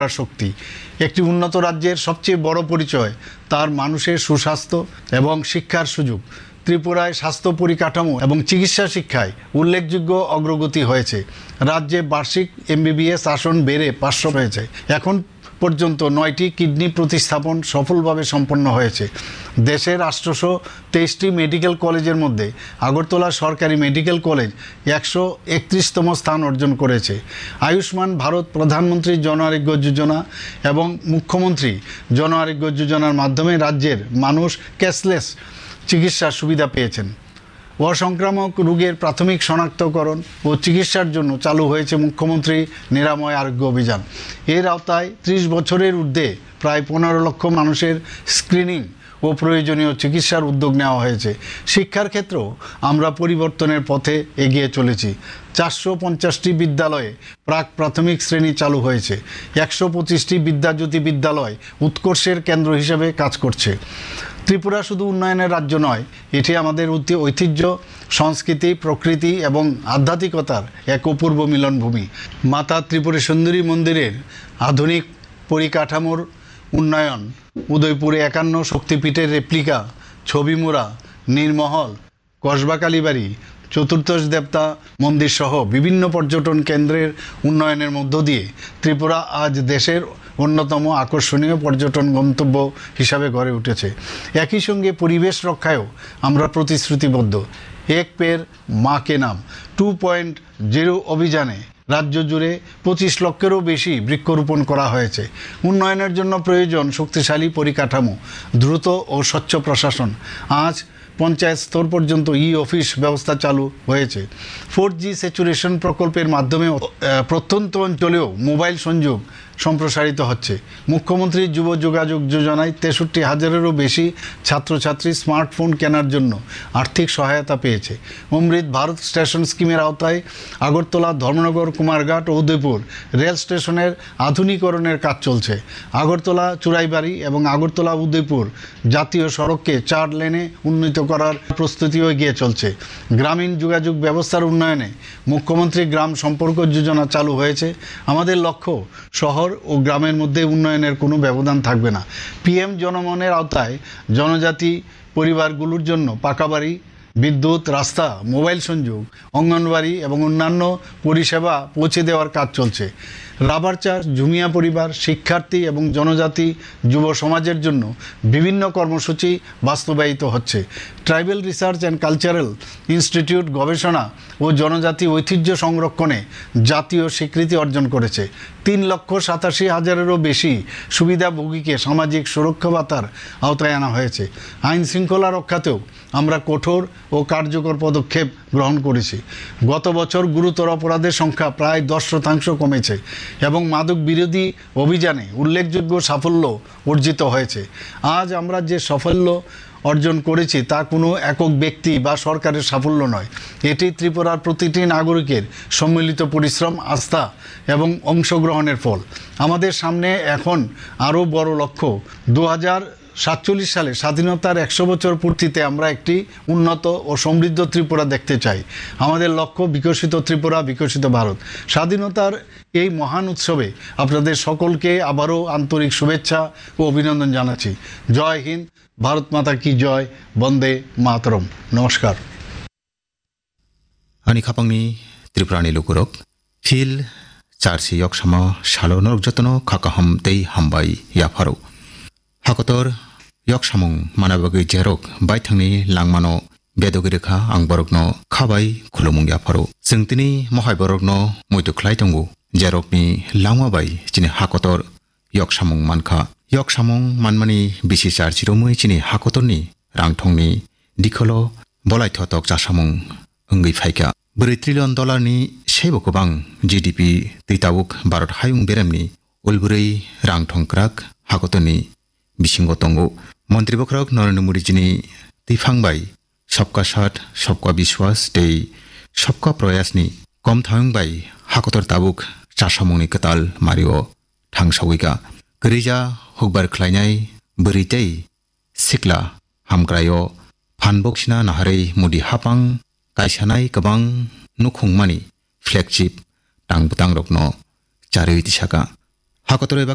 শক্তি। একটি উন্নত রাজ্যের সবচেয়ে বড় পরিচয় তার মানুষের সুস্বাস্থ্য এবং শিক্ষার সুযোগ। ত্রিপুরায় স্বাস্থ্য পরিকাঠামো এবং চিকিৎসা শিক্ষায় উল্লেখযোগ্য অগ্রগতি হয়েছে। রাজ্যে বার্ষিক MBBS আসন বেড়ে 500 হয়েছে। এখন পর্যন্ত 9টি কিডনি প্রতিস্থাপন সফলভাবে সম্পন্ন হয়েছে। দেশের 823টি মেডিকেল কলেজের মধ্যে আগরতলা সরকারি মেডিকেল কলেজ 131তম স্থান অর্জন করেছে। আয়ুষ্মান ভারত প্রধানমন্ত্রী জন আরোগ্য যোজনা এবং মুখ্যমন্ত্রী জন আরোগ্য যোজনার মাধ্যমে রাজ্যের মানুষ ক্যাশলেস চিকিৎসার সুবিধা পেয়েছেন। অসংক্রামক রোগের প্রাথমিক শনাক্তকরণ ও চিকিৎসার জন্য চালু হয়েছে মুখ্যমন্ত্রী নিরাময় আরোগ্য অভিযান। এর আওতায় 30 বছরের ঊর্ধ্বে প্রায় 15 লক্ষ মানুষের স্ক্রিনিং ও প্রয়োজনীয় চিকিৎসার উদ্যোগ নেওয়া হয়েছে। শিক্ষার ক্ষেত্রেও আমরা পরিবর্তনের পথে এগিয়ে চলেছি। 450টি বিদ্যালয়ে প্রাক প্রাথমিক শ্রেণী চালু হয়েছে। 125টি বিদ্যাজ্যোতি বিদ্যালয় উৎকর্ষের কেন্দ্র হিসেবে কাজ করছে। ত্রিপুরা শুধু উন্নয়নের রাজ্য নয়, এটি আমাদের ঐতিহ্য, সংস্কৃতি, প্রকৃতি এবং আধ্যাত্মিকতার এক অপূর্ব মিলনভূমি। মাতা ত্রিপুরা সুন্দরী মন্দিরের আধুনিক পরিকাঠামোর উন্নয়ন, উদয়পুরে 51 শক্তিপীঠের রেপ্লিকা, ছবিমুড়া, নীরমহল, কসবা কালীবাড়ি, চতুর্দশ দেবতা মন্দির সহ বিভিন্ন পর্যটন কেন্দ্রের উন্নয়নের মধ্য দিয়ে ত্রিপুরা আজ দেশের অন্যতম আকর্ষণীয় পর্যটন গন্তব্য হিসাবে গড়ে উঠেছে। একই সঙ্গে পরিবেশ রক্ষায়ও আমরা প্রতিশ্রুতিবদ্ধ। এক পেড় মা কে নাম 2.0 অভিযানে রাজ্য জুড়ে 25 লক্ষেরও বেশি বৃক্ষরোপণ করা হয়েছে। উন্নয়নের জন্য প্রয়োজন শক্তিশালী পরিকাঠামো, দ্রুত ও স্বচ্ছ প্রশাসন। আজ পঞ্চায়েত স্তর পর্যন্ত অফিস ব্যবস্থা চালু হয়েছে। 4G স্যাচুরেশন প্রকল্পের মাধ্যমে প্রত্যন্ত অঞ্চলেও মোবাইল সংযোগ সম্প্রসারিত হচ্ছে। মুখ্যমন্ত্রী যুব যোগাযোগ যোজনায় 63,000-এরও বেশি ছাত্রছাত্রী স্মার্টফোন কেনার জন্য আর্থিক সহায়তা পেয়েছে। অমৃত ভারত স্টেশন স্কিমের আওতায় আগরতলা, ধর্মনগর, কুমারঘাট ও উদয়পুর রেল স্টেশনের আধুনিকরণের কাজ চলছে। আগরতলা চুরাইবাড়ি এবং আগরতলা উদয়পুর জাতীয় সড়ককে 4 লেনে উন্নীত করার প্রস্তুতিও এগিয়ে চলছে। গ্রামীণ যোগাযোগ ব্যবস্থার উন্নয়নে মুখ্যমন্ত্রী গ্রাম সম্পর্ক যোজনা চালু হয়েছে। আমাদের লক্ষ্য, শহর ও গ্রামের মধ্যে উন্নয়নের কোনো ব্যবধান থাকবে না। PM জনমনের আওতায় জনজাতি পরিবারগুলোর জন্য পাকা বাড়ি, বিদ্যুৎ, রাস্তা, মোবাইল সংযোগ, অঙ্গনবাড়ি এবং অন্যান্য পরিষেবা পৌঁছে দেওয়ার কাজ চলছে। রাবার চাষ, জুমিয়া পরিবার, শিক্ষার্থী এবং জনজাতি যুব সমাজের জন্য বিভিন্ন কর্মসূচি বাস্তবায়িত হচ্ছে। Tribal research and cultural institute গবেষণা ও জনজাতি ঐতিহ্য সংরক্ষণে জাতীয় স্বীকৃতি অর্জন করেছে। 3,87,000-এরও বেশি সুবিধাভোগীকে সামাজিক সুরক্ষা ভাতার আওতায় আনা হয়েছে। আইন শৃঙ্খলা রক্ষাতেও আমরা কঠোর ও কার্যকর পদক্ষেপ গ্রহণ করেছি। গত বছর গুরুতর অপরাধের সংখ্যা প্রায় 10% কমেছে এবং মাদক বিরোধী অভিযানে উল্লেখযোগ্য সাফল্য অর্জিত হয়েছে। আজ আমরা যে সাফল্য অর্জন করেছি তা কোনো একক ব্যক্তি বা সরকারের সাফল্য নয়। এটি ত্রিপুরার প্রতিটি নাগরিকের সম্মিলিত পরিশ্রম, আস্থা এবং অংশগ্রহণের ফল। আমাদের সামনে এখন আরও বড় লক্ষ্য। 2047 সালে স্বাধীনতার 100 বছর পূর্তিতে আমরা একটি উন্নত ও সমৃদ্ধ ত্রিপুরা দেখতে চাই। আমাদের লক্ষ্য বিকশিত ত্রিপুরা, বিকশিত ভারত। স্বাধীনতার এই মহান উৎসবে আপনাদের সকলকে আবারও আন্তরিক শুভেচ্ছা ও অভিনন্দন জানাচ্ছি। জয় হিন্দ, ভারত মাতা কি জয়, বন্দে মাতরম। নমস্কার। আনি খাপাংনি ত্রিপুরানি লুকুরক ফিল চারসি यकसामा सालो नरक जतनो खाकाहाम तै हामबाय याफारो हाकतर यकसामुं मानाबगै जेरक बायथांनि लांमानो बेदगिरिखा आं बरकनो खाबाय खुलुमुं याफारो जोंतिनि महाय बरकनो मुइतुख्लाय दंगु जेरकनि लांमाबाय चिनि हाकतर यकसामुं मानखा यकसामुं मानमानि बिसि चारसिरोमै चिनि हाकतरनि रांथंनि दिखलो बलायथतक जासामुं ओंगै फायका $4 ट्रिलियन सेबो गोबां GDP दैताबुक भारत हायुं बेरामनि उलबुरै रां थंक्राक हागतनि बिसिंग दंगो मन्त्रि बख्रक नरेन्द्र मोदीजिनि दैफांबाय सबका साथ सबका विश्वास दै सबका प्रयासनि कम थांबाय हागतर ताबुक चासामुंनि कताल मारिओ थांसावैगा गैजा हुकबार ख्लायनाय बोरैतै सिक्ला हामग्रायो फानबक्सिना नाहारै मुदि हापां गायसानाय गोबां नुखुंमानि फ्लेगशिप टांबुतां रकनो चारै दिसाका हाकतर एबा